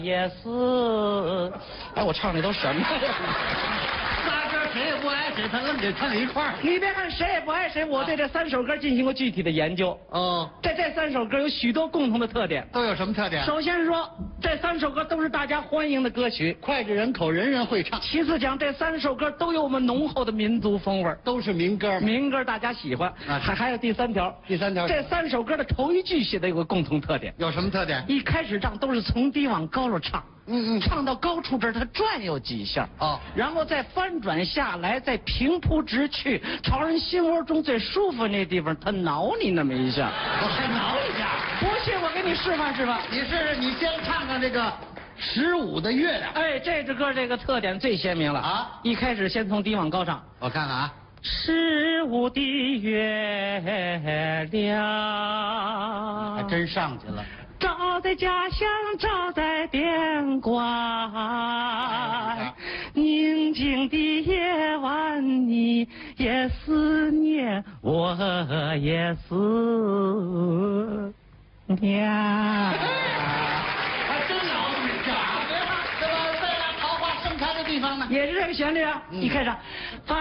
也是，哎，我唱的都什么呀？ 仨歌谁也不挨谁，他愣给唱一块儿。 你别看谁也不爱谁，我对这3首歌进行过具体的研究。 哦， 这3首歌有许多共同的特点。 都有什么特点？ 首先说，这3首歌都是大家欢迎的歌曲， 脍炙人口，人人会唱， 其次讲，这3首歌都有我们浓厚的民族风味， 都是民歌。 民歌大家喜欢。 啊还有第3条， 第3条， 这3首歌的头一句写的有个共同特点， 有什么特点？ 一开始唱都是从低往高了唱。 嗯， 唱到高处这儿，它转悠几下， 哦， 然后再翻转下来，再平铺直叙，朝人心窝中最舒服那地方，它挠你那么一下， 我还挠一下。 不信我给你示范示范。 你先唱唱这个15的月亮。 哎，这支歌这个特点最鲜明了啊！ 一开始先从低往高唱， 我看看啊 ，15的月亮， 还真上去了。 照在家乡，照在边关，宁静的夜晚，你也思念，我也思念。 还真挠这么一下啊！对吧？对了，桃花盛开的地方呢？ 也是这个旋律啊，一开始。